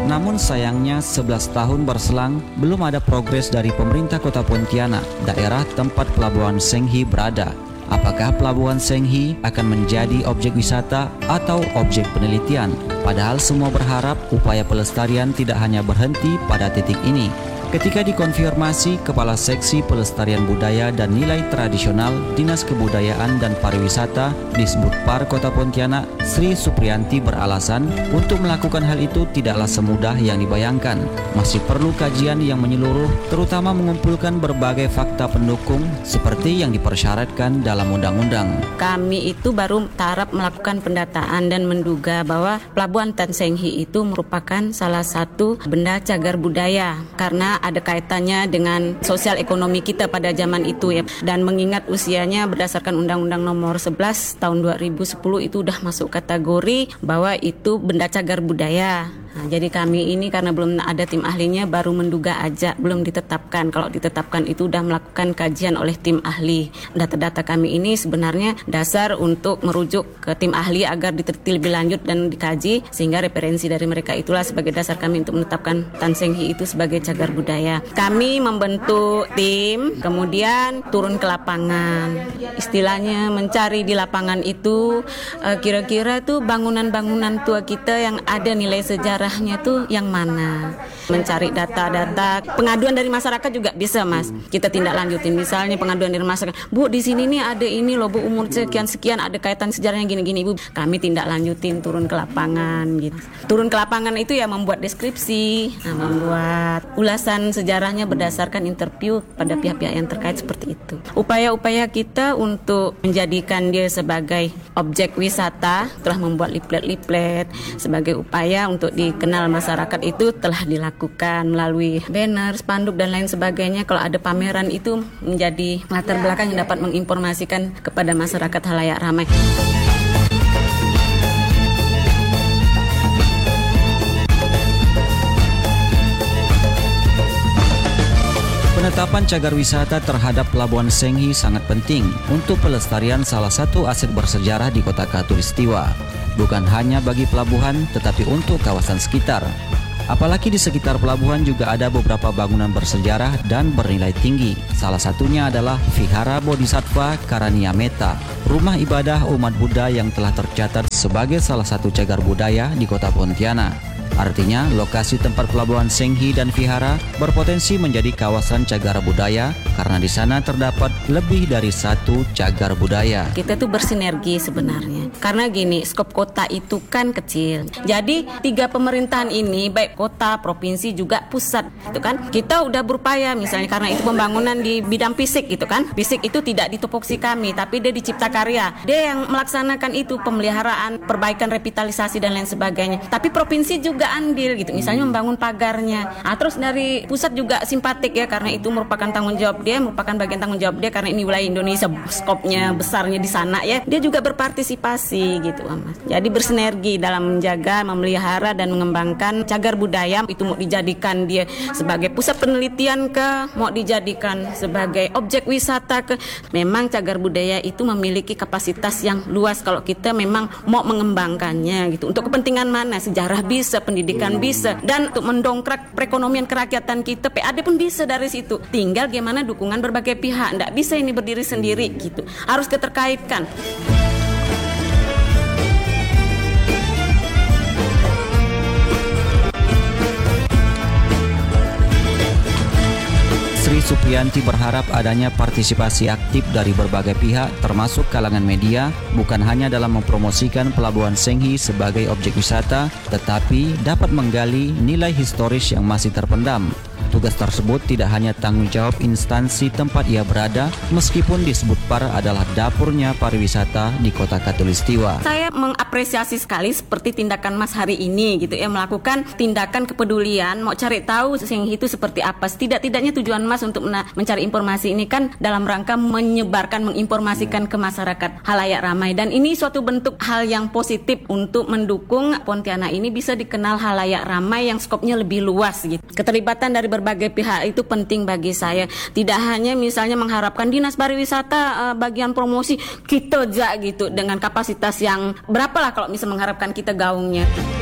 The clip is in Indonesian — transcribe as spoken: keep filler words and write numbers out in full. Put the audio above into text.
Namun sayangnya sebelas tahun berselang belum ada progres dari pemerintah Kota Pontianak, daerah tempat Pelabuhan Senghi berada. Apakah Pelabuhan Senghi akan menjadi objek wisata atau objek penelitian? Padahal semua berharap upaya pelestarian tidak hanya berhenti pada titik ini. Ketika dikonfirmasi, Kepala Seksi Pelestarian Budaya dan Nilai Tradisional Dinas Kebudayaan dan Pariwisata Disbudpar Kota Pontianak, Sri Supriyanti beralasan untuk melakukan hal itu tidaklah semudah yang dibayangkan. Masih perlu kajian yang menyeluruh, terutama mengumpulkan berbagai fakta pendukung seperti yang dipersyaratkan dalam undang-undang. Kami itu baru taraf melakukan pendataan dan menduga bahwa Pelabuhan Tan Senghi itu merupakan salah satu benda cagar budaya karena ada kaitannya dengan sosial ekonomi kita pada zaman itu ya. Dan mengingat usianya berdasarkan Undang-Undang Nomor sebelas tahun dua ribu sepuluh itu udah masuk kategori bahwa itu benda cagar budaya. Nah, jadi kami ini karena belum ada tim ahlinya baru menduga aja, belum ditetapkan. Kalau ditetapkan itu sudah melakukan kajian oleh tim ahli. Data-data kami ini sebenarnya dasar untuk merujuk ke tim ahli agar diteliti lebih lanjut dan dikaji, sehingga referensi dari mereka itulah sebagai dasar kami untuk menetapkan Tan Senghi itu sebagai cagar budaya. Kami membentuk tim, kemudian turun ke lapangan. Istilahnya mencari di lapangan itu kira-kira tuh bangunan-bangunan tua kita yang ada nilai sejarah arahnya tuh yang mana, mencari data-data pengaduan dari masyarakat juga bisa mas, kita tindak lanjutin. Misalnya pengaduan dari masyarakat, Bu di sini nih ada ini loh Bu, umur sekian sekian ada kaitan sejarahnya gini-gini Bu, kami tindak lanjutin turun ke lapangan gitu. Turun ke lapangan itu ya membuat deskripsi, nah, membuat ulasan sejarahnya berdasarkan interview pada pihak-pihak yang terkait seperti itu. Upaya-upaya kita untuk menjadikan dia sebagai objek wisata telah membuat leaflet-leaflet sebagai upaya untuk dikenal masyarakat itu telah dilakukan melalui banner, spanduk dan lain sebagainya. Kalau ada pameran itu menjadi latar belakang yang dapat menginformasikan kepada masyarakat halayak ramai. Penetapan cagar wisata terhadap Pelabuhan Senghi sangat penting untuk pelestarian salah satu aset bersejarah di Kota Khatulistiwa. Bukan hanya bagi pelabuhan, tetapi untuk kawasan sekitar. Apalagi di sekitar pelabuhan juga ada beberapa bangunan bersejarah dan bernilai tinggi. Salah satunya adalah Vihara Bodhisattva Karaniameta, rumah ibadah umat Buddha yang telah tercatat sebagai salah satu cagar budaya di Kota Pontianak. Artinya, lokasi tempat Pelabuhan Senghi dan Vihara berpotensi menjadi kawasan cagar budaya karena di sana terdapat lebih dari satu cagar budaya. Kita tuh bersinergi sebenarnya. Karena gini, skop kota itu kan kecil. Jadi, tiga pemerintahan ini, baik kota, provinsi, juga pusat, itu kan. Kita udah berupaya misalnya karena itu pembangunan di bidang fisik gitu kan. Fisik itu tidak di tupoksi kami, tapi dia di Cipta Karya. Dia yang melaksanakan itu, pemeliharaan, perbaikan revitalisasi dan lain sebagainya. Tapi provinsi juga andil gitu, misalnya membangun pagarnya. Nah, terus dari pusat juga simpatik ya, karena itu merupakan tanggung jawab dia, merupakan bagian tanggung jawab dia karena ini wilayah Indonesia, skopnya besarnya di sana ya. Dia juga berpartisipasi gitu, Mas. Jadi bersinergi dalam menjaga, memelihara dan mengembangkan cagar budaya. Itu mau dijadikan dia sebagai pusat penelitian ke, mau dijadikan sebagai objek wisata ke. Memang cagar budaya itu memiliki kapasitas yang luas kalau kita memang mau mengembangkannya gitu. Untuk kepentingan mana? Sejarah bisa, pendidikan bisa, dan untuk mendongkrak perekonomian kerakyatan kita, P A D pun bisa dari situ. Tinggal gimana dukungan berbagai pihak. Nggak bisa ini berdiri sendiri gitu. Harus keterkaitkan. Sri Supriyanti berharap adanya partisipasi aktif dari berbagai pihak termasuk kalangan media, bukan hanya dalam mempromosikan Pelabuhan Senghi sebagai objek wisata, tetapi dapat menggali nilai historis yang masih terpendam. Tugas tersebut tidak hanya tanggung jawab instansi tempat ia berada, meskipun Disbudpar adalah dapurnya pariwisata di Kota Khatulistiwa. Saya mengapresiasi sekali seperti tindakan Mas hari ini gitu ya, melakukan tindakan kepedulian, mau cari tahu Senghi itu seperti apa. Tidak-tidaknya tujuan Mas untuk mencari informasi ini kan dalam rangka menyebarkan, menginformasikan ke masyarakat halayak ramai, dan ini suatu bentuk hal yang positif untuk mendukung Pontianak ini bisa dikenal halayak ramai yang skopnya lebih luas gitu. Keterlibatan dari berbagai pihak itu penting bagi saya. Tidak hanya misalnya mengharapkan Dinas Pariwisata uh, bagian promosi kita aja gitu dengan kapasitas yang berapalah kalau misalnya mengharapkan kita gaungnya.